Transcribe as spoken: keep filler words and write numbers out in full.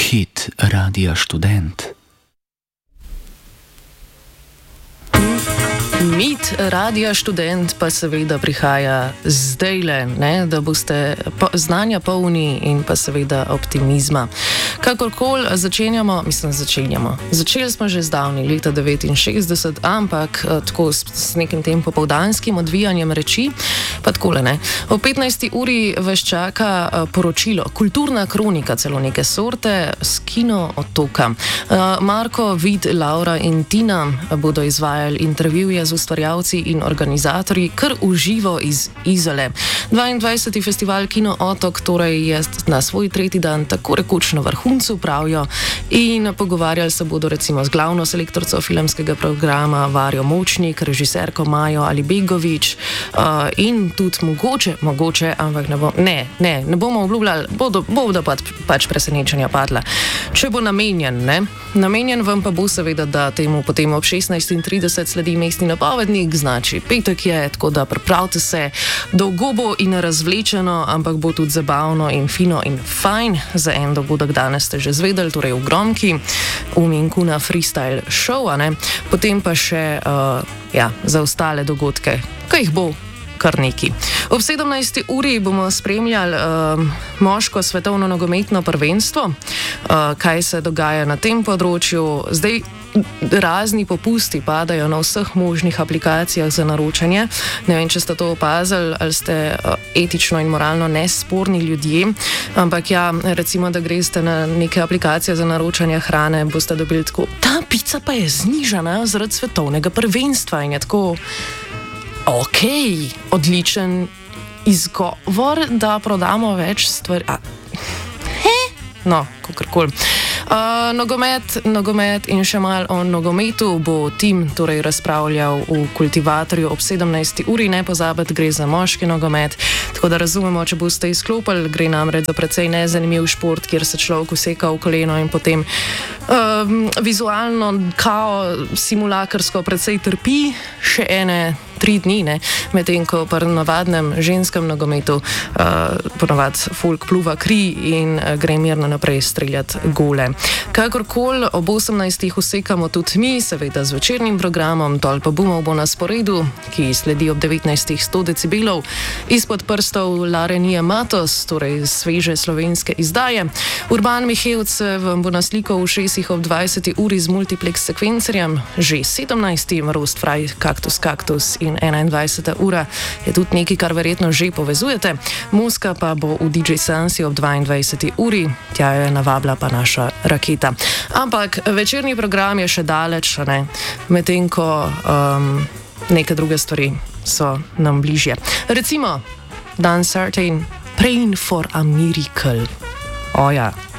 Hit Radia Študent. Mit Radia Študent pa seveda prihaja zdajle, ne, da boste po, znanja polni in pa seveda optimizma. Kakorkoli začenjamo, mislim začenjamo. Začeli smo že zdavni, leta devetinšestdeset, ampak tako s, s nekim tem popoldanskim odvijanjem reči, pa takole ne. O petnajsti uri vas čaka poročilo, kulturna kronika celo neke sorte s Kino otoka. Marko, Vid, Laura in Tina bodo izvajali intervjuje z ustvarjalci in organizatorji kar v živo iz Izole. dvaindvajseti festival Kino otok torej je na svoj tretji dan tako rekoč na vrhuncu, pravijo, in pogovarjali se bodo recimo z glavno selektorico filmskega programa Varjo Močnik, režiserko Majo Alibegovič uh, in tudi mogoče, mogoče, ampak ne, bo, ne, ne, ne bomo obljubljali, bodo, bodo pač, pač presenečenja padla. Če bo namenjen, ne? Namenjen vam pa bo seveda, da temu potem ob šestnajst trideset sledi mestni napovednik, znači petek je, tako da pripravite se, dolgo bo in razvlečeno, ampak bo tudi zabavno in fino in fajn. Za en dogodek danes ste že zvedeli, torej v Gromki, v Minkuna freestyle show, a ne? Potem pa še uh, ja, za ostale dogodke, kaj jih bo kar neki. Ob sedemnajsti uri bomo spremljali uh, moško svetovno nogometno prvenstvo, uh, kaj se dogaja na tem področju. Zdaj razni popusti padajo na vseh možnih aplikacijah za naročanje. Ne vem, če ste to opazili, ali ste uh, etično in moralno nesporni ljudje, ampak ja, recimo, da greste na neke aplikacije za naročanje hrane, boste dobili tako, ta pica pa je znižana zaradi svetovnega prvenstva in je tako, ok, odličen izgovor, da prodamo več stvari. A, he? No, kakorkoli. Uh, nogomet, nogomet in še malo o nogometu bo Tim torej razpravljal v Kultivatorju ob sedemnajsti uri. Ne pozabiti, gre za moški nogomet, tako da razumemo, če boste izklopili, gre namreč za precej nezanimiv šport, kjer se človek useka v koleno in potem um, vizualno kao simulakarsko precej trpi še ene tri dni, ne, medtem ko pri navadnem ženskem nogometu uh, ponavadi folk pluva kri in uh, gre mirno naprej streljati gole. Kakorkoli, ob osemnajstih usekamo tudi mi, seveda z večernim programom, Dol pa bumov bo na sporedu, ki sledi ob devetnajstih sto decibelov, izpod prstov Larenije Matos, torej sveže slovenske izdaje. Urban Mihevc vam bo naslikal v šestih ob dvajseti uri z multiplex sekvencerjem, že sedemnajstim Roast Fry, Kaktus Kaktus in enaindvajseta ura je tudi nekaj, kar verjetno že povezujete. Muska pa bo v dí džej Sansi ob dvaindvajseti uri, tja je navabila pa naša Raketa. Ampak večerni program je še daleč, ne? Medtem ko um, neke druge stvari so nam bližje. Recimo, Dan Sartain, Praying for a Miracle. O ja.